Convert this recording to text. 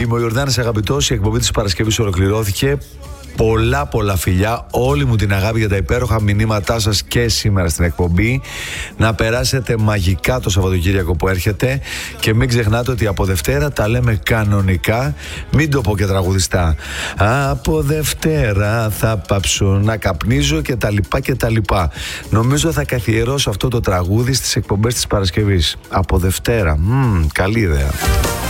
Είμαι ο Ιορδάνης Αγαπητός, η εκπομπή της Παρασκευής ολοκληρώθηκε. Πολλά φιλιά, όλη μου την αγάπη για τα υπέροχα μηνύματά σας και σήμερα στην εκπομπή. Να περάσετε μαγικά το Σαββατοκύριακο που έρχεται και μην ξεχνάτε ότι από Δευτέρα τα λέμε κανονικά, μην το πω και τραγουδιστά. Από Δευτέρα θα πάψω να καπνίζω και τα λοιπά. Νομίζω θα καθιερώσω αυτό το τραγούδι στις εκπομπές της Παρασκευής. Από Δευτέρα, καλή ιδέα.